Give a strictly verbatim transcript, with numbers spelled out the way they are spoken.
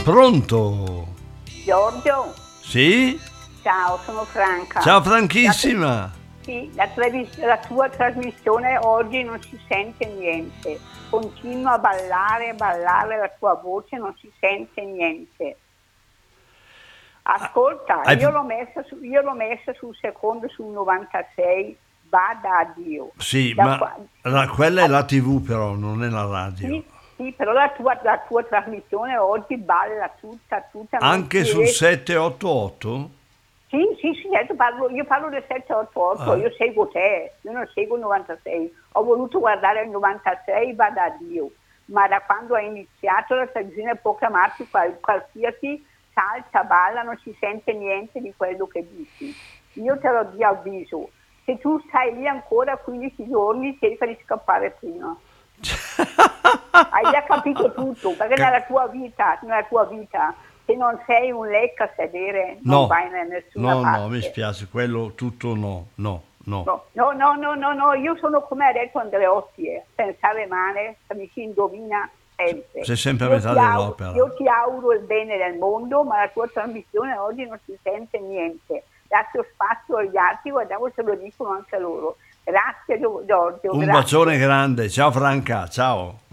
Pronto? Giorgio? Sì? Ciao, sono Franca. Ciao Franchissima. La, sì, la, la tua trasmissione oggi non si sente niente. Continua a ballare, a ballare, la tua voce non si sente niente. Ascolta, Hai... io l'ho messa su, io l'ho messa sul secondo, sul novantasei, vada a Dio. Sì, Da ma qua... la, quella è la tivù però, non è la radio. Sì, sì, però la tua, la tua trasmissione oggi balla tutta, tutta. Anche sul sette otto otto? Sì, sì, sì, io parlo, io parlo del sette otto otto, ah. Io seguo te, io non seguo il novantasei. Ho voluto guardare il novantasei, vada a Dio. Ma da quando hai iniziato la stagione può chiamarti qual, qualsiasi salsa, balla, non si sente niente di quello che dici. Io te lo di avviso, se tu stai lì ancora quindici giorni cerca di scappare prima. Hai già capito tutto, perché che... nella tua vita, nella tua vita, se non sei un lecca a sedere, non no, vai da nessuna no, parte. No, mi spiace, quello tutto no, no, no. No, no, no, no, no, no. Io sono come ha detto Andreotti, eh. Pensare male, mi si indovina sempre. Sei sempre a metà dell'opera. Io ti auguro il bene del mondo, ma la tua trasmissione oggi non si sente niente. Lascio spazio agli altri, guardiamo se lo dicono anche loro. Grazie Giorgio. Un grazie. bacione grande, ciao Franca, ciao.